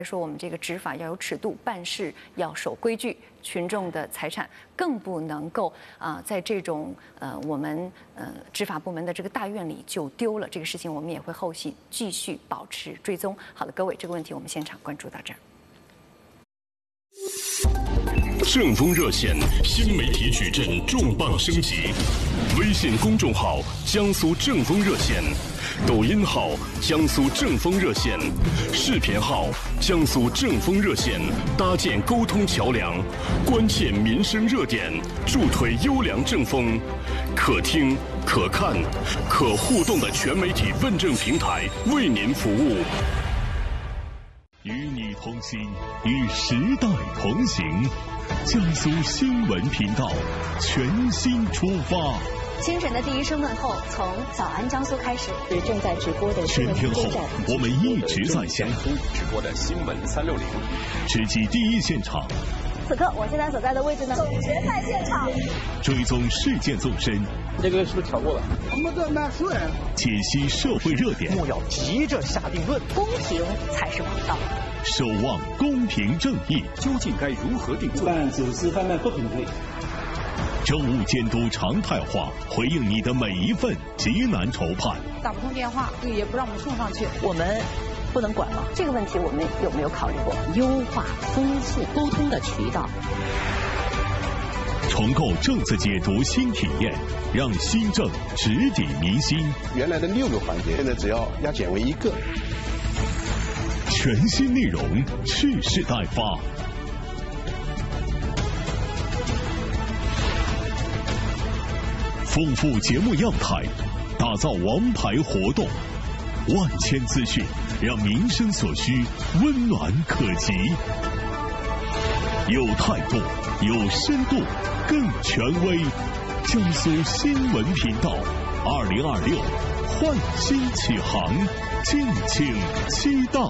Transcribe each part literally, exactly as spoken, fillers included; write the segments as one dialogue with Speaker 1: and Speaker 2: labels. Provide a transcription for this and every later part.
Speaker 1: 说我们这个执法要有尺度，办事要守规矩，群众的财产更不能够啊、呃，在这种呃我们呃执法部门的这个大院里就丢了。这个事情我们也会后续继续保持追踪。好的，各位，这个问题我们现场关注到这儿。
Speaker 2: 正风热线新媒体矩阵重磅升级，微信公众号江苏正风热线，抖音号江苏正风热线，视频号江苏正风热线，搭建沟通桥梁，关切民生热点，助推优良正风，可听可看可互动的全媒体问政平台，为您服务。
Speaker 3: 与你同行，与时代同行。江苏新闻频道全新出发。
Speaker 4: 清晨的第一声问候从早安江苏开始。是正在直播的
Speaker 3: 全天候，我们一直在江苏
Speaker 2: 直播的新闻三六零，
Speaker 3: 直击第一现场。
Speaker 4: 此刻我现在所在的位置呢，总决赛现场，
Speaker 3: 追踪事件纵深。
Speaker 5: 这个是不是调过了？
Speaker 6: 我们的纳税人
Speaker 3: 解析社会热点，
Speaker 5: 莫要急着下定论，
Speaker 4: 公平才是王道。
Speaker 3: 守望公平正义，
Speaker 2: 究竟该如何定罪？
Speaker 6: 办走私贩卖不平对。
Speaker 3: 政务监督常态化，回应你的每一份急难愁盼。
Speaker 7: 打不通电话，也不让我们送上去，
Speaker 4: 我们不能管吗？这个问题我们有没有考虑过优化、丰富沟通的渠道？
Speaker 3: 重构政策解读新体验，让新政直抵民心。
Speaker 8: 原来的六个环节，现在只要压减为一个。
Speaker 3: 全新内容，蓄势待发。丰富节目样态，打造王牌活动，万千资讯，让民生所需温暖可及。有态度，有深度，更权威。江苏新闻频道，二零二六焕新启航，敬请期待。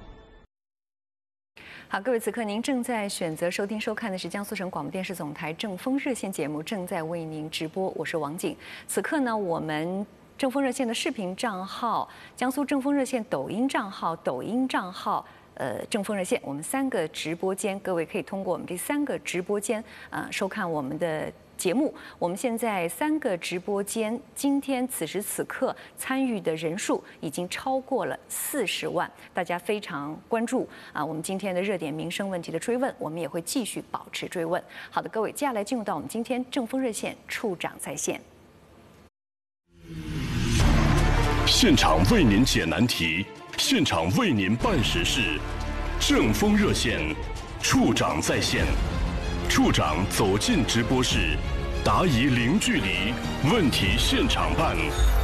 Speaker 1: 好，各位，此刻您正在选择收听收看的是江苏省广播电视总台正风热线节目，正在为您直播，我是王景。此刻呢，我们正风热线的视频账号、江苏正风热线抖音账号、抖音账号。呃，正风热线，我们三个直播间，各位可以通过我们这三个直播间，呃，收看我们的节目。我们现在三个直播间，今天此时此刻参与的人数已经超过了四十万，大家非常关注啊。我们今天的热点民生问题的追问，我们也会继续保持追问。好的，各位，接下来进入到我们今天正风热线处长在线，
Speaker 2: 现场为您解难题。现场为您办实事，正风热线，处长在线，处长走进直播室，答疑零距离，问题现场办。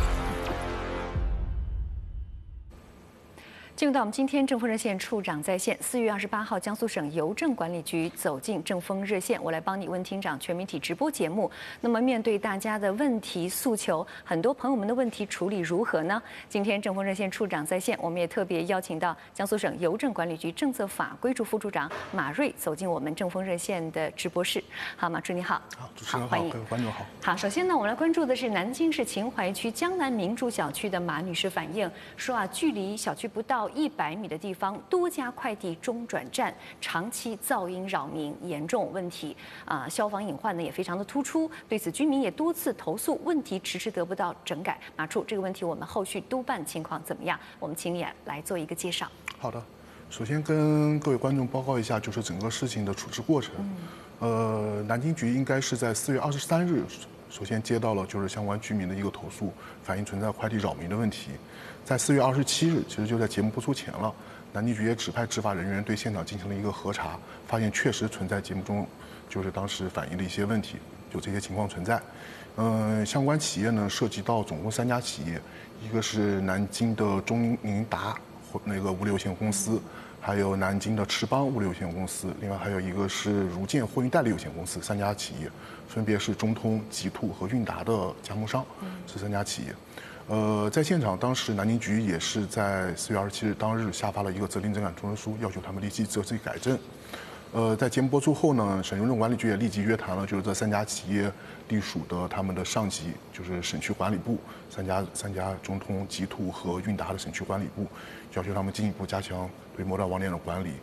Speaker 1: 进入到我们今天正风热线处长在线，四月二十八号，江苏省邮政管理局走进正风热线，我来帮你问厅长全媒体直播节目。那么面对大家的问题诉求，很多朋友们的问题处理如何呢？今天正风热线处长在线，我们也特别邀请到江苏省邮政管理局政策法规处副处长马瑞走进我们正风热线的直播室。好，马处你好。
Speaker 9: 好，主持人好，各位观众好。
Speaker 1: 好，首先呢，我们来关注的是南京市秦淮区江南明珠小区的马女士反映说啊，距离小区不到一百米的地方，多家快递中转站长期噪音扰民，严重问题啊、呃，消防隐患呢也非常的突出。对此，居民也多次投诉，问题迟迟得不到整改。马处，这个问题我们后续督办情况怎么样？我们请你来做一个介绍。
Speaker 9: 好的，首先跟各位观众报告一下，就是整个事情的处置过程。嗯、呃，南京局应该是在四月二十三日。首先接到了就是相关居民的一个投诉，反映存在快递扰民的问题。在四月二十七日，其实就在节目播出前了，南京局也指派执法人员对现场进行了一个核查，发现确实存在节目中就是当时反映的一些问题，有这些情况存在。嗯、呃，相关企业呢涉及到总共三家企业，一个是南京的中宁达那个物流有限公司。还有南京的赤邦物流有限公司，另外还有一个是如建货运代理有限公司，三家企业，分别是中通、极兔和韵达的加盟商，这三家企业。呃，在现场，当时南京局也是在四月二十七日当日下发了一个责令整改通知书，要求他们立即择机改正。 呃，在节目播出后呢，省邮政管理局也立即约谈了，就是这三家企业隶属的他们的上级，就是省区管理部，三家三家中通、极兔和韵达的省区管理部，要求他们进一步加强对某岛网点的管理，